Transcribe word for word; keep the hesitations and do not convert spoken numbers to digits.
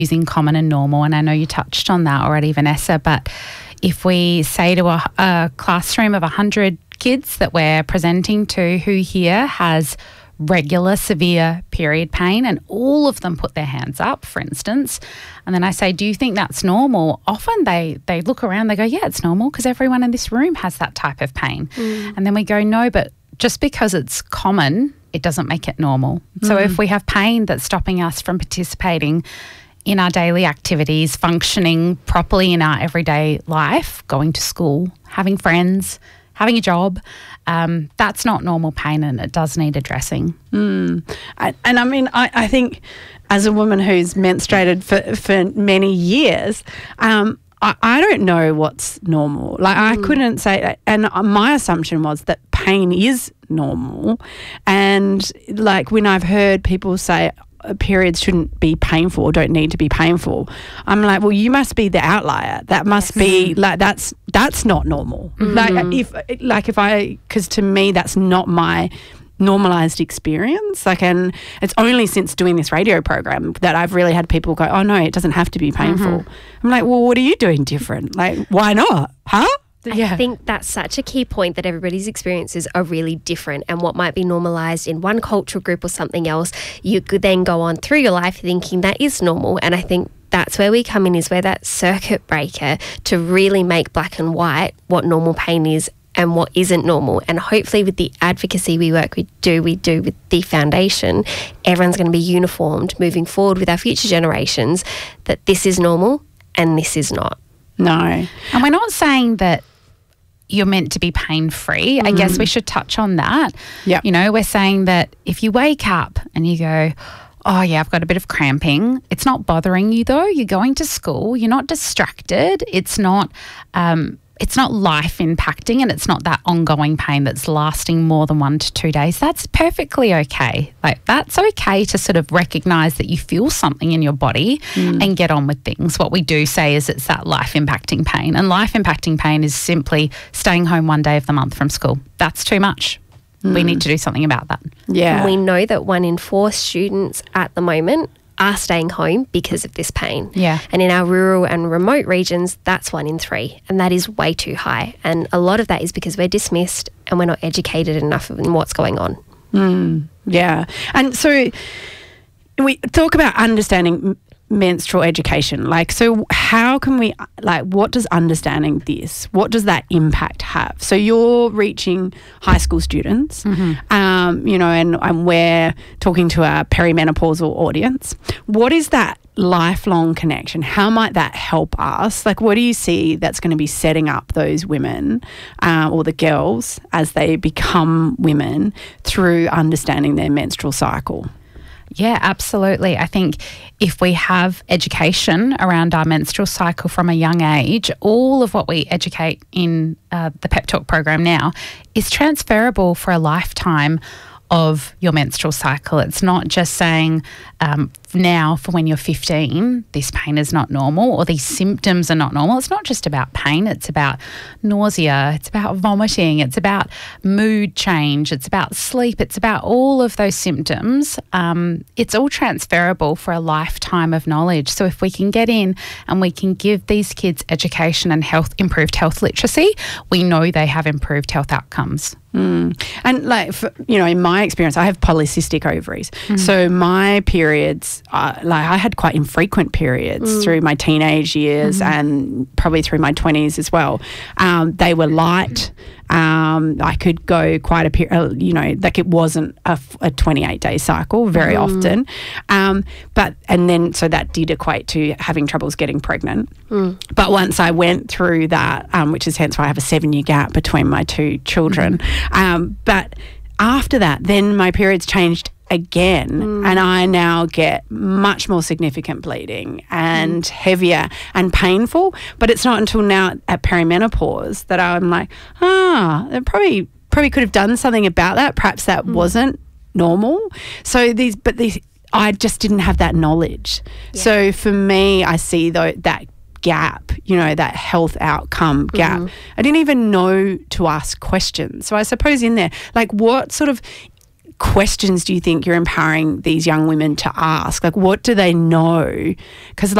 using common and normal, and I know you touched on that already, Vanessa, but if we say to a, a classroom of one hundred kids that we're presenting to who here has regular severe period pain, and all of them put their hands up, for instance, and then I say, do you think that's normal? Often they, they look around, they go, yeah, it's normal because everyone in this room has that type of pain. Mm. And then we go, no, but just because it's common, it doesn't make it normal. Mm. So if we have pain that's stopping us from participating in our daily activities, functioning properly in our everyday life, going to school, having friends, having a job, um, that's not normal pain, and it does need addressing. Mm. I, and I mean, I, I think as a woman who's menstruated for, for many years, um, I, I don't know what's normal. Like mm. I couldn't say, and my assumption was that pain is normal. And like when I've heard people say, periods shouldn't be painful or don't need to be painful, I'm like, well, you must be the outlier. That must yes. be like that's that's not normal. Mm-hmm. Like if like if I because to me that's not my normalized experience. Like, and it's only since doing this radio program that I've really had people go, oh no, it doesn't have to be painful. Mm-hmm. I'm like, well, what are you doing different? Like, why not? Huh? I think that's such a key point, that everybody's experiences are really different, and what might be normalised in one cultural group or something else, you could then go on through your life thinking that is normal. And I think that's where we come in, is where that circuit breaker to really make black and white what normal pain is and what isn't normal. And hopefully with the advocacy we work we do, we do with the foundation, everyone's going to be uniformed moving forward with our future generations that this is normal and this is not. No. And we're not saying that you're meant to be pain-free. Mm. I guess we should touch on that. Yeah. You know, we're saying that if you wake up and you go, oh, yeah, I've got a bit of cramping, it's not bothering you though. You're going to school. You're not distracted. It's not um, it's not life impacting, and it's not that ongoing pain that's lasting more than one to two days. That's perfectly okay. Like, that's okay to sort of recognise that you feel something in your body mm. and get on with things. What we do say is it's that life impacting pain, and life impacting pain is simply staying home one day of the month from school. That's too much. Mm. We need to do something about that. Yeah. And we know that one in four students at the moment are staying home because of this pain. Yeah. And in our rural and remote regions, that's one in three, and that is way too high. And a lot of that is because we're dismissed and we're not educated enough in what's going on. Mm, yeah. And so we talk about understanding menstrual education. Like, so how can we, like, what does understanding this, what does that impact have? So you're reaching high school students, mm-hmm. um, you know, and, and we're talking to our perimenopausal audience. What is that lifelong connection? How might that help us? Like, what do you see that's going to be setting up those women uh, or the girls as they become women through understanding their menstrual cycle? Yeah, absolutely. I think if we have education around our menstrual cycle from a young age, all of what we educate in uh, the Pep Talk program now is transferable for a lifetime of your menstrual cycle. It's not just saying um, now for when you're fifteen, this pain is not normal or these symptoms are not normal. It's not just about pain. It's about nausea. It's about vomiting. It's about mood change. It's about sleep. It's about all of those symptoms. Um, it's all transferable for a lifetime of knowledge. So if we can get in and we can give these kids education and health, improved health literacy, we know they have improved health outcomes. Mm. And like, for, you know, in my experience, I have polycystic ovaries. Mm. So my periods, uh, like I had quite infrequent periods mm. through my teenage years mm. and probably through my twenties as well. Um, they were light. Um, I could go quite a period, you know, like it wasn't a, a twenty-eight day cycle very mm. often. Um, but, and then, so that did equate to having troubles getting pregnant. Mm. But once I went through that, um, which is hence why I have a seven year gap between my two children. Mm. Um, but after that, then my periods changed again mm. and I now get much more significant bleeding and mm. heavier and painful, but it's not until now at perimenopause that I'm like, ah, I probably probably could have done something about that. Perhaps that mm. wasn't normal. So these, but these, I just didn't have that knowledge. Yeah. So for me, I see though that gap, you know, that health outcome gap. Mm-hmm. I didn't even know to ask questions. So I suppose in there, like what sort of questions do you think you're empowering these young women to ask? Like, what do they know? Because